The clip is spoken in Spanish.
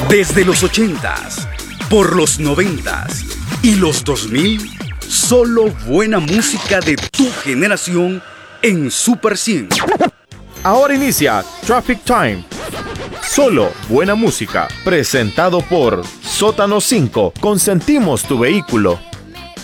Desde los 80s, por los 90s y los 2000, solo buena música de tu generación en Super 100. Ahora inicia Traffic Time. Solo buena música. Presentado por Sótano 5. Consentimos tu vehículo.